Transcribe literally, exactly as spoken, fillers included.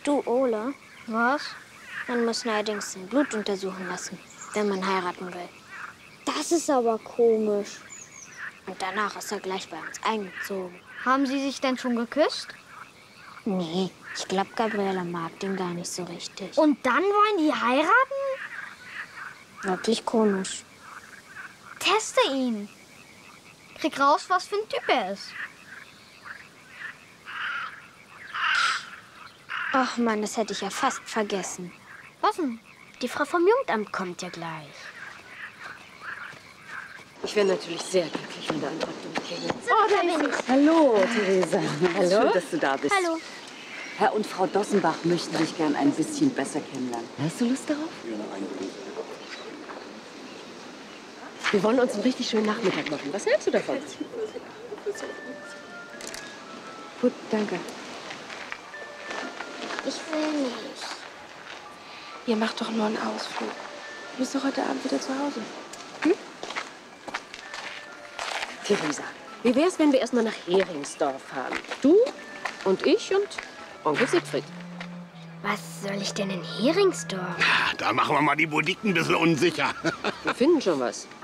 Du, Ole? Was? Man muss neuerdings sein Blut untersuchen lassen, wenn man heiraten will. Das ist aber komisch. Und danach ist er gleich bei uns eingezogen. Haben Sie sich denn schon geküsst? Nee, ich glaube, Gabriela mag den gar nicht so richtig. Und dann wollen die heiraten? Wirklich komisch. Teste ihn. Krieg raus, was für ein Typ er ist. Ach Mann, das hätte ich ja fast vergessen. Was denn? Die Frau vom Jugendamt kommt ja gleich. Ich wäre natürlich sehr glücklich, wenn der Antrag durchkäme. Oh, da bin ich. Hallo, Theresa. Hallo. Schön, dass du da bist. Hallo. Herr und Frau Dossenbach möchten dich gern ein bisschen besser kennenlernen. Hast du Lust darauf? Wir wollen uns einen richtig schönen Nachmittag machen. Was hältst du davon? Gut, danke. Ich will nicht. Ihr macht doch nur einen Ausflug. Du bist doch heute Abend wieder zu Hause. Hm? Theresa, wie wär's, wenn wir erstmal nach Heringsdorf fahren? Du und ich und Onkel Siegfried. Was soll ich denn in Heringsdorf? Da machen wir mal die Boudiken ein bisschen unsicher. Wir finden schon was.